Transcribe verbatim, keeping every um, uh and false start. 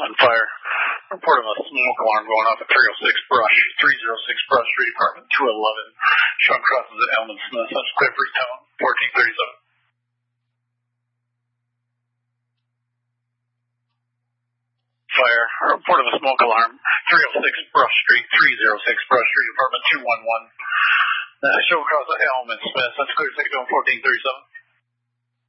one, fire. Report of a smoke alarm going off at three oh six Brush, three oh six Brush Street, apartment two eleven. Sean crosses at Elman Smith. That's clear for town, fourteen thirty-seven. Fire. Report of a smoke alarm, three oh six Brush Street, three oh six Brush Street, apartment two one one. Uh, show across at Elman Smith. That's clear, second, fourteen thirty-seven.